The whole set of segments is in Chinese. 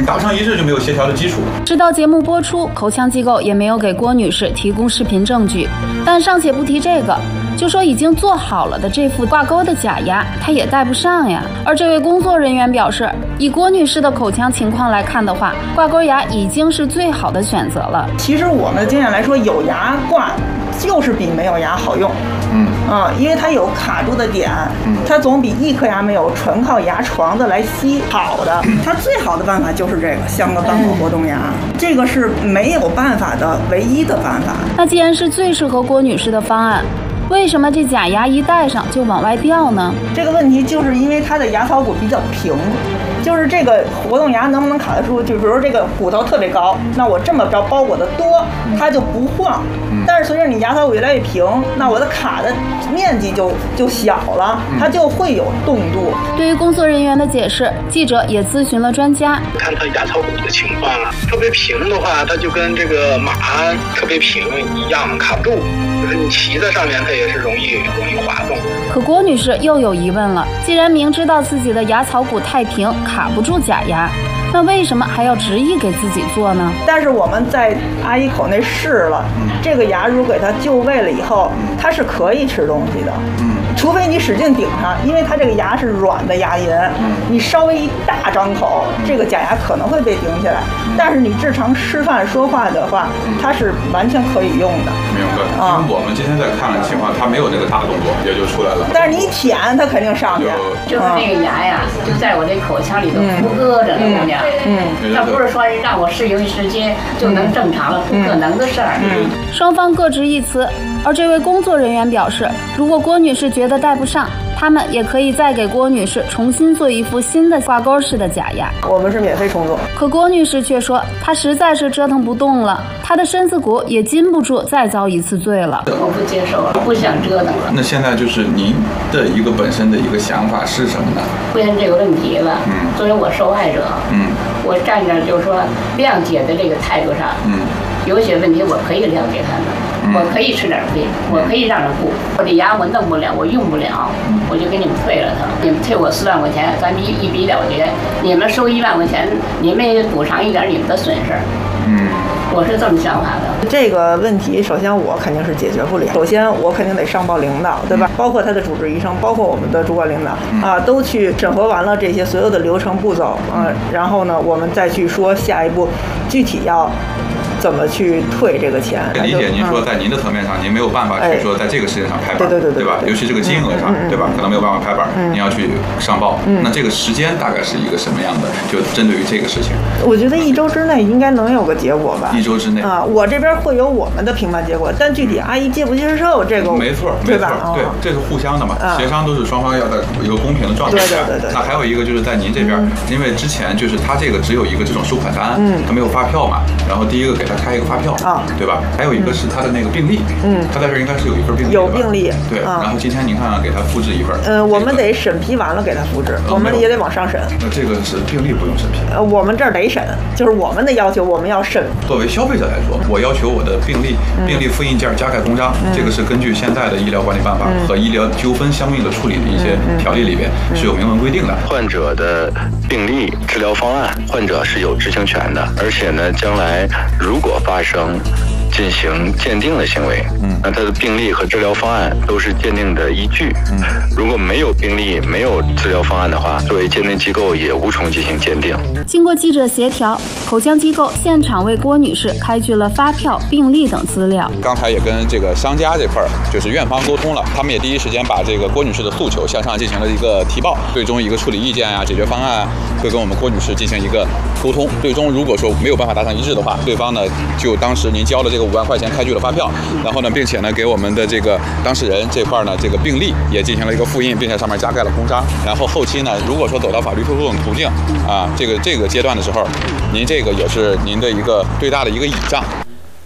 达不成一致就没有协调的基础。 直到节目播出，口腔机构也没有给郭女士提供视频证据。但尚且不提这个，就说已经做好了的这副挂钩的假牙，她也戴不上呀。而这位工作人员表示，以郭女士的口腔情况来看的话，挂钩牙已经是最好的选择了。 其实我们的经验来说，有牙挂就是比没有牙好用。因为它有卡住的点，它总比一颗牙没有纯靠牙床子来吸好的。它最好的办法就是这个镶个半口活动牙，这个是没有办法的唯一的办法。 那既然是最适合郭女士的方案，为什么这假牙一戴上就往外掉呢？ 这个问题就是因为它的牙槽骨比较平，就是这个活动牙能不能卡得住？就比如这个骨头特别高，那我这么着包裹的多，它就不晃。但是随着你牙槽骨越来越平，那我的卡的面积就小了，它就会有动度。 对于工作人员的解释，记者也咨询了专家， 看它牙槽骨的情况了。特别平的话，它就跟这个马特别平一样，卡不住。就是你骑在上面，它也是容易滑动。 可郭女士又有疑问了，既然明知道自己的牙槽骨太平，卡不住假牙，那为什么还要执意给自己做呢？ 但是我们在阿姨口内试了，这个牙如给它就位了以后，它是可以吃东西的。除非你使劲顶上，因为它这个牙是软的牙龈，你稍微一大张口，这个假牙可能会被顶起来。但是你日常吃饭说话的话，它是完全可以用的。 明白。因为我们今天在看的情况，它没有那个大动作，也就出来了。 但是你一舔，它肯定上去。 就是那个牙呀，就在我这口腔里头胡搁着呢，姑娘。它不是说让我适应时间就能正常了，不可能的事儿。 双方各执一词，而这位工作人员表示，如果郭女士觉得戴不上，他们也可以再给郭女士重新做一副新的挂钩式的假牙。 我们是免费重做。 可郭女士却说，她实在是折腾不动了，她的身子骨也禁不住再遭一次罪了。 我不接受了，不想折腾了。 那现在就是您的一个本身的一个想法是什么呢？ 出现这个问题了，作为我受害者，我站着就是说谅解的这个态度上，有些问题我可以谅解他们。我可以吃点亏，我可以让人顾。我这牙我弄不了，我用不了，我就给你们退了它。你们退我4万块钱，咱们一笔了结。你们收1万块钱，你们也补偿一点你们的损失。我是这么想法的。 这个问题，首先我肯定是解决不了。首先我肯定得上报领导，对吧？包括他的主治医生，包括我们的主管领导都去审核完了这些所有的流程步骤然后呢，我们再去说下一步具体要怎么去退这个钱。 理解您说在您的层面上，您没有办法去说在这个事情上拍板，对吧？尤其这个金额上，对吧？可能没有办法拍板，您要去上报。那这个时间大概是一个什么样的？就针对于这个事情， 我觉得1周之内应该能有个结果吧。 1周之内我这边会有我们的评判结果，但具体阿姨接不接受这个， 没错，对吧？对，这是互相的嘛，协商都是双方要在一个公平的状态下。对。那还有一个就是在您这边，因为之前就是他这个只有一个这种收款单，他没有发票嘛，然后第一个给他开一个发票对吧？还有一个是他的那个病历，他在这应该是有一份病历， 有病历， 对。然后今天您看给他复制一份， 我们得审批完了给他复制，我们也得往上审。 那这个是病历不用审批， 我们这儿得审，就是我们的要求，我们要审。 作为消费者来说，我要求我的病历复印件加盖公章，这个是根据现在的医疗管理办法和医疗纠纷相应的处理的一些条例里边是有明文规定的。 患者的病历、治疗方案，患者是有知情权的，而且呢，将来如果发生进行鉴定的行为，那他的病历和治疗方案都是鉴定的依据。如果没有病历、没有治疗方案的话，作为鉴定机构也无从进行鉴定。 经过记者协调，口腔机构现场为郭女士开具了发票、病历等资料。 刚才也跟这个商家这块就是院方沟通了，他们也第一时间把这个郭女士的诉求向上进行了一个提报，最终一个处理意见解决方案会跟我们郭女士进行一个沟通。最终如果说没有办法达成一致的话，对方呢就当时您交了这个5万块钱开具了发票，然后呢，并且呢给我们的这个当事人这块呢这个病历也进行了一个复印，并且上面加盖了公章。然后后期呢，如果说走到法律诉讼途径这个阶段的时候，您这个也是您的一个最大的一个倚仗。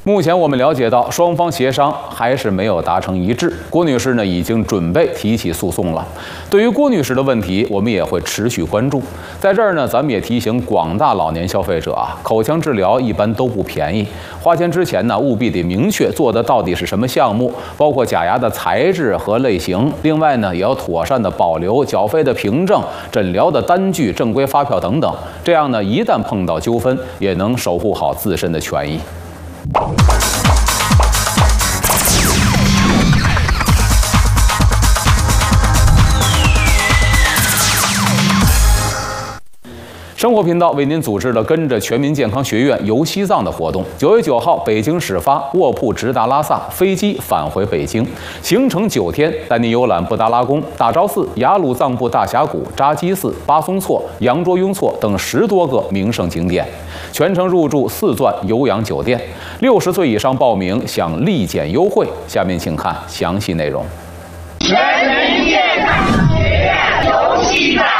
目前我们了解到，双方协商还是没有达成一致。郭女士呢已经准备提起诉讼了。对于郭女士的问题，我们也会持续关注。在这儿呢，咱们也提醒广大老年消费者啊，口腔治疗一般都不便宜，花钱之前呢，务必得明确做的到底是什么项目，包括假牙的材质和类型。另外呢，也要妥善的保留缴费的凭证、诊疗的单据、正规发票等等。这样呢，一旦碰到纠纷，也能守护好自身的权益。生活频道为您组织了跟着全民健康学院游西藏的活动。9月9号，北京始发，卧铺直达拉萨，飞机返回北京，行程9天，带您游览布达拉宫、大昭寺、雅鲁藏布大峡谷、扎基寺、巴松措、羊卓雍措等10多个名胜景点，全程入住4钻颐养酒店。60岁以上报名享立减优惠。下面请看详细内容。 全民健康学院游西藏。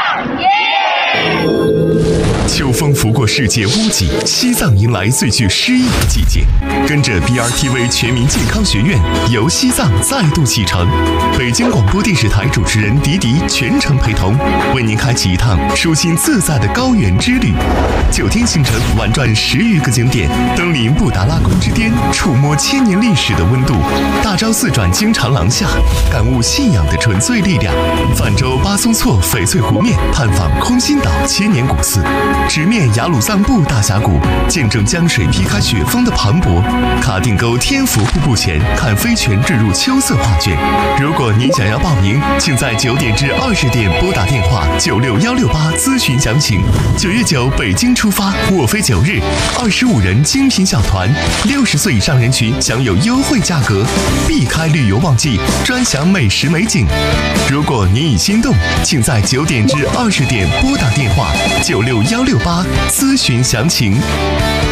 秋风拂过世界屋脊，西藏迎来最具诗意的季节。跟着 BRTV 全民健康学院游西藏再度启程，北京广播电视台主持人迪迪全程陪同，为您开启一趟舒心自在的高原之旅。9天行程，玩转10余个景点，登临布达拉宫之巅，触摸千年历史的温度；大昭寺转经长廊下，感悟信仰的纯粹力量；泛舟巴松措翡翠湖面，探访空心岛千年古寺；直面雅鲁藏布大峡谷，见证江水劈开雪峰的磅礴；卡定沟天府瀑布前，看飞泉坠入秋色画卷。如果您想要报名，请在9点至20点拨打电话96168咨询详情。9月9北京出发，卧飞9日，25人精品小团，60岁以上人群享有优惠价格，避开旅游旺季，专享美食美景。如果您已心动，请在9点至20点拨打电话96168咨询详情。